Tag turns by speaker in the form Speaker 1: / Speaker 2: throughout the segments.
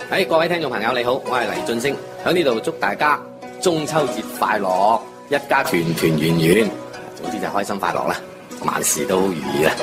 Speaker 1: 各位聽眾朋友你好，我係黎俊升，喺呢度祝大家中秋節快樂，一家團團圓圓，總之就開心快樂啦，萬事都如意啦。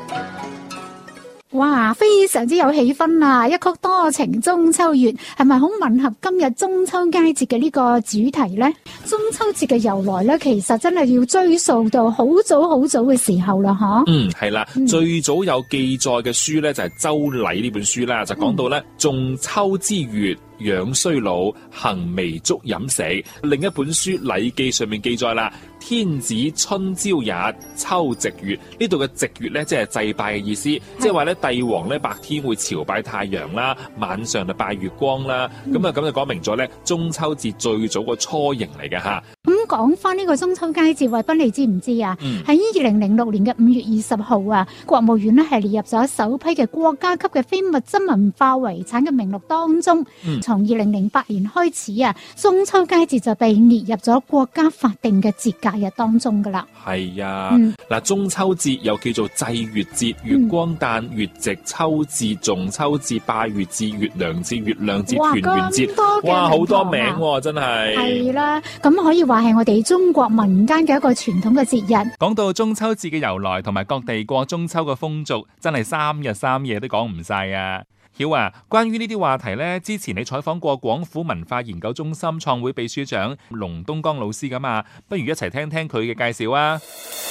Speaker 2: 哇，非常之有氣氛啊！一曲多情中秋月，係咪好吻合今日中秋佳節嘅呢個主題呢？中秋節嘅由來呢，其實真係要追溯到好早好早嘅時候啦，嗬。
Speaker 3: 係啦，最早有記載嘅書呢，就係《周禮》呢本書啦，就講到呢，仲秋之月，養衰老，行微足飲食。另一本書《禮記》上面記載啦，天子春朝日，秋夕月。呢度嘅夕月咧，即係祭拜嘅意思，即係話咧，帝王咧白天會朝拜太陽啦，晚上就拜月光啦。咁就講明咗咧，中秋節最早個雛形嚟嘅吓。
Speaker 2: 咁講翻呢個中秋佳節，惠斌你知唔知啊？喺2006年嘅5月20號啊，國務院咧係列入咗首批嘅國家級嘅非物質文化遺產嘅名錄當中。從2008年開始啊，中秋佳節就被列入咗國家法定嘅節假日當中噶啦。
Speaker 3: 係啊，嗱，中秋節又叫做祭月節、月光誕、月夕、秋至、仲秋節、拜月節、月亮節、月亮節、團圓節，哇，好多名喎，真係。係
Speaker 2: 啦，咁可以話係我哋中國民間嘅一個傳統嘅節日。
Speaker 3: 講到中秋節嘅由來同埋各地過中秋嘅風俗，真係3日3夜都講唔晒啊！曉啊，關於呢啲話題呢，之前你採訪過廣府文化研究中心創會秘書長龍東江老師㗎嘛，不如一齊聽聽佢嘅介紹啊！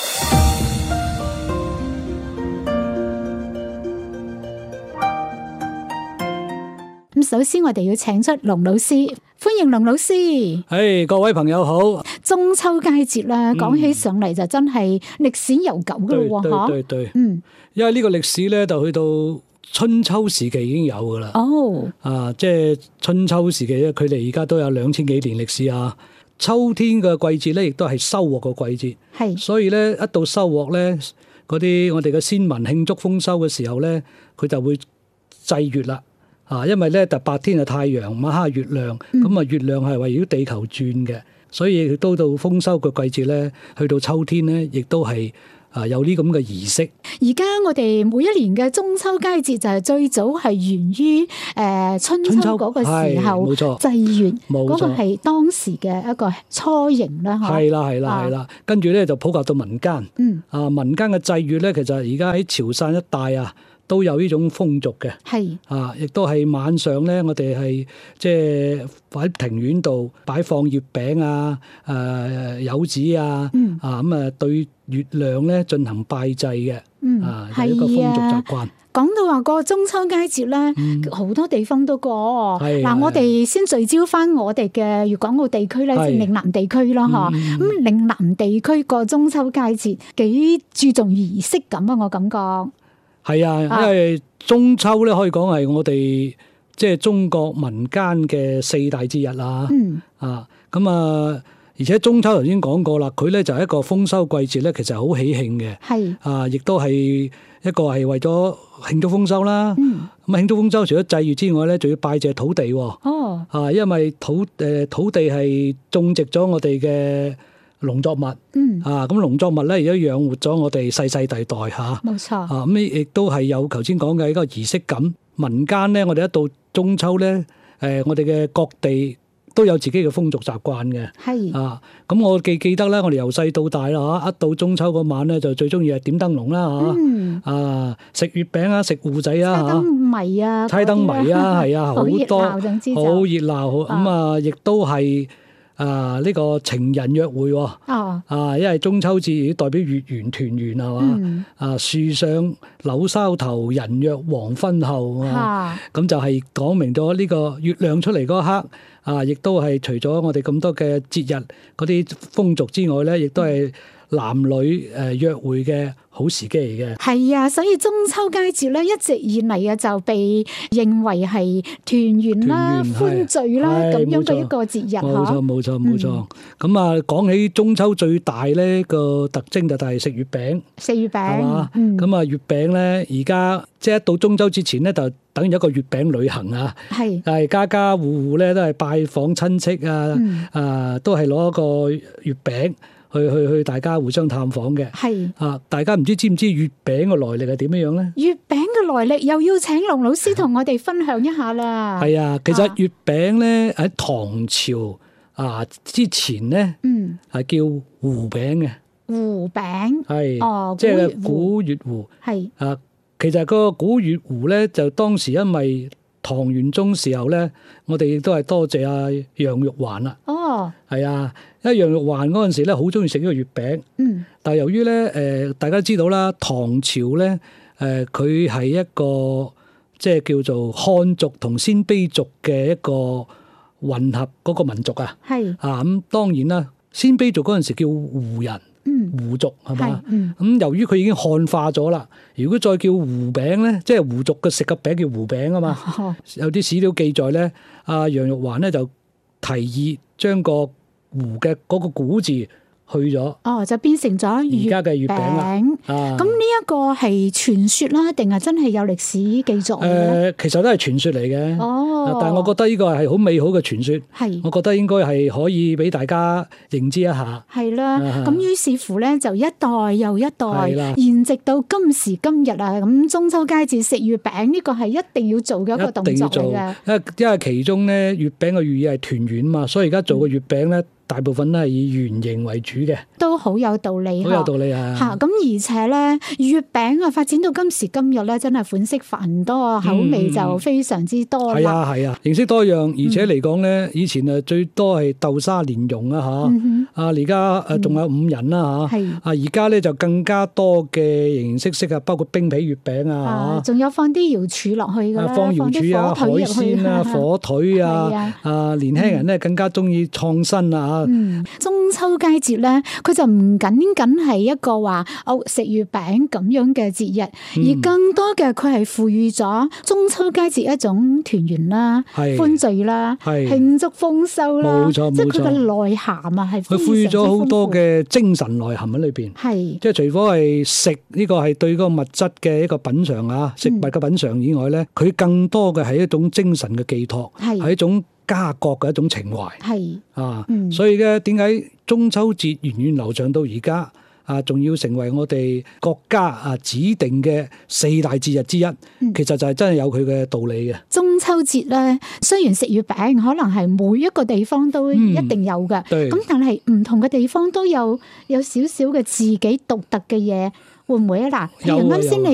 Speaker 2: 咁首先我哋要請出龍老師，歡迎龍老師。
Speaker 4: 各位朋友好。
Speaker 2: 中秋佳節啦，講起上嚟就真係歷史悠久噶咯喎，
Speaker 4: 對，因為呢個歷史咧就去到春秋時期已經有噶啦。即係春秋時期咧，佢哋而家都有2000幾年歷史啊。秋天嘅季節咧，亦都係收穫嘅季節。所以咧一到收穫咧，嗰啲我哋嘅先民慶祝豐收嘅時候咧，佢就會祭月啦。因為咧就白天係太陽，晚黑月亮，咁月亮係圍繞地球轉嘅，所以都到豐收嘅季節咧，去到秋天咧，亦都係有呢咁嘅儀式。
Speaker 2: 而家我哋每一年嘅中秋佳節就係最早係源於春秋嗰個時候，
Speaker 4: 冇錯，
Speaker 2: 祭月嗰個係當時嘅一個雛形啦。係
Speaker 4: 啦，跟住咧就普及到民間。民間嘅祭月咧，其實而家喺潮汕一帶啊，都有呢種風俗嘅，亦都係晚上咧，我哋係即係喺庭院度擺放月餅啊、柚子啊，對月亮咧進行拜祭嘅，係一個風俗習慣。
Speaker 2: 講到話個中秋佳節咧，好多地方都過。嗱，我哋先聚焦翻我哋嘅粵港澳地區咧，即係嶺南地區啦，咁嶺南地區個中秋佳節幾注重儀式感啊，我感覺。
Speaker 4: 係啊，因為中秋咧可以講係我哋即係中國民間嘅4大節日啦。而且中秋頭先講過啦，佢咧就係一個豐收季節咧，其實好喜慶嘅。亦都係一個係為咗慶祝豐收啦。咁慶祝豐收除咗祭月之外咧，仲要拜謝土地。因為土地係種植咗我哋嘅農作物，咁農作物咧而家養活咗我哋世世代代吓，
Speaker 2: 冇錯。
Speaker 4: 咁亦都係有頭先講嘅一個儀式感。民間咧，我哋一到中秋咧，我哋嘅各地都有自己嘅風俗習慣嘅。咁我記得咧，我哋由細到大啦吓，一到中秋嗰晚咧，就最中意係點燈籠啦吓，食月餅啊，食芋仔啊，
Speaker 2: 猜燈謎啊，
Speaker 4: 猜燈謎啊，係啊，好多好熱鬧，咁亦都係。呢個情人約會喎，因為中秋節代表月圓團圓係嘛，樹上柳梢頭，人約黃昏後咁就係講明咗呢個月亮出嚟嗰刻，亦都係除咗我哋咁多嘅節日嗰啲風俗之外咧，亦都係男女約會嘅好時機嚟嘅。
Speaker 2: 係啊，所以中秋佳節咧一直以嚟就被認為係團圓啦、歡聚啦咁樣嘅一個節日。
Speaker 4: 冇錯。咁講起中秋最大咧個特徵就係食月餅。
Speaker 2: 食月餅
Speaker 4: 係嘛？咁月餅咧而家即係一到中秋之前咧，就等於一個月餅旅行啊。係家家戶戶咧都係拜訪親戚啊，都係攞一個月餅去大家互相探訪嘅。
Speaker 2: 係
Speaker 4: 啊，大家唔知唔知月餅嘅來歷係點樣樣咧？
Speaker 2: 月餅嘅來歷又要請龍老師同我哋分享一下啦。
Speaker 4: 係啊，其實月餅咧喺唐朝之前咧，係叫糊餅嘅。
Speaker 2: 糊餅
Speaker 4: 係，即係古月糊。係啊，其實個古月糊咧，就當時因為唐玄宗時候咧，我哋亦都係多謝阿楊玉環啦。哦，係啊，因為楊玉環嗰陣時咧，好中意食呢個月餅。但係由於咧，大家知道啦，唐朝咧，佢係一個即係叫做漢族同鮮卑族嘅一個混合嗰個民族啊。係啊，咁當然啦，鮮卑族嗰陣時叫胡人。胡族係嘛？咁由於佢已經漢化咗啦，如果再叫糊餅咧，即係胡族嘅食嘅餅叫糊餅啊嘛。有啲史料記載咧，阿楊玉環咧就提議將個糊嘅嗰個古字去咗，
Speaker 2: 就變成咗而家嘅月餅啦。咁呢一個係傳說啦，定係真係有歷史記載？
Speaker 4: 其實都係傳說嚟嘅。但係我覺得呢個係好美好嘅傳說。係，我覺得應該係可以俾大家認知一下。係啦，咁於是乎咧，就一代又一代，延直到今時今日啊！咁中秋佳節食月餅呢個係一定要做嘅一個動作嚟嘅。因為其中咧，月餅嘅寓意係團圓嘛，所以而家做嘅月餅咧，大部分都係以圓形為主嘅，都好有道理。好有道理啊！嚇，咁而且咧，月餅啊發展到今時今日咧，真係款式繁多，口味就非常之多啦。係啊，形式多樣，而且嚟講咧，以前啊最多係豆沙蓮蓉啊嚇，而家仲有五仁啦嚇，而家咧就更加多嘅形形色色啊，包括冰皮月餅啊，仲有放啲瑤柱落去㗎啦，放瑤柱啊、海鮮啊、火腿啊，年輕人咧更加中意創新啊！中秋佳節咧，佢就唔僅僅係一個話食月餅咁樣嘅節日，而更多嘅佢係賦予咗中秋佳節一種團圓啦、歡聚啦、慶祝豐收啦。冇錯，即係佢嘅內涵啊，係佢賦予咗好多嘅精神內涵喺裏邊。係即係除咗係食呢個係對嗰個物質嘅一個品嘗啊，食物嘅品嘗以外咧，佢更多嘅係一種精神嘅寄託，係一種家國嘅一種情懷。係啊，所以咧，點解中秋節源遠流長到而家啊，仲要成為我哋國家指定嘅4大節日之一？其實就係真係有佢嘅道理嘅。中秋節咧，雖然食月餅可能係每一個地方都一定有嘅，咁但係唔同嘅地方都有少少嘅自己獨特嘅嘢，會唔會啊？嗱，譬如啱先你